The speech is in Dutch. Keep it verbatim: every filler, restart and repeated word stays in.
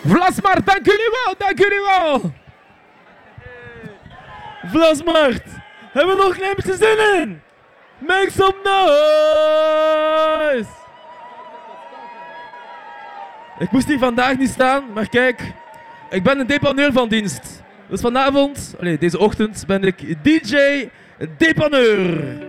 Vlasmart, dank jullie wel, dank jullie wel. Vlasmart, hebben we nog een klein beetje zin in? Make some noise! Ik moest hier vandaag niet staan, maar kijk, ik ben een depaneur van dienst. Dus vanavond, allez, deze ochtend, ben ik D J Depaneur.